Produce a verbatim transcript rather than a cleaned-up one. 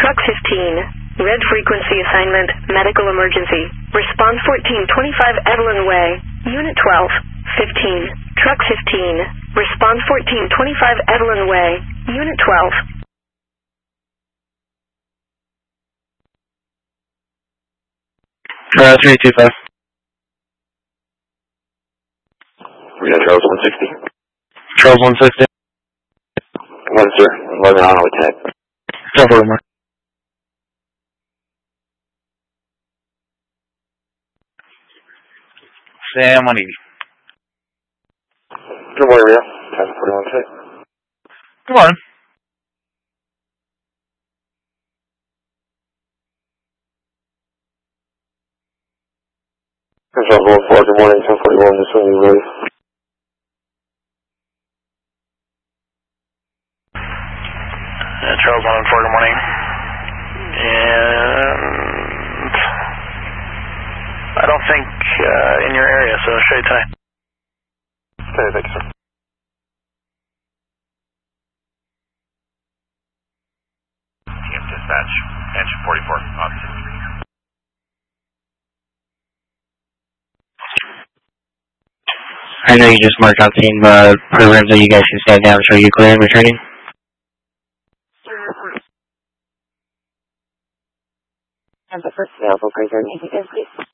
Truck fifteen, red frequency assignment, medical emergency. Response fourteen twenty-five Evelyn Way, Unit twelve, fifteen. Truck fifteen, response fourteen twenty-five Evelyn Way, Unit twelve. Uh, three two five. We got Charles one sixty. Charles one sixty. One, sir. eleven on with ten. Several more. Sam one eighty. Good morning, Rio. ten forty-one six. Good morning. Control one four, good morning, ten forty-one, this one you release. Uh, Charles one four, good morning. And I don't think uh, in your area, so straight time. Okay, thank you, sir. Team dispatch, engine forty-four, officer three. I know you just marked out the uh, programs that you guys can stand down, so you clear and returning. And the first available program, please.